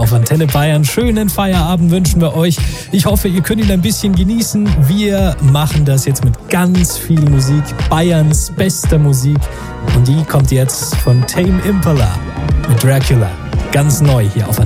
auf Antenne Bayern. Schönen Feierabend wünschen wir euch. Ich hoffe, ihr könnt ihn ein bisschen genießen. Wir machen das jetzt mit ganz viel Musik. Bayerns bester Musik. Und die kommt jetzt von Tame Impala mit Dracula. Ganz neu hier auf Antenne.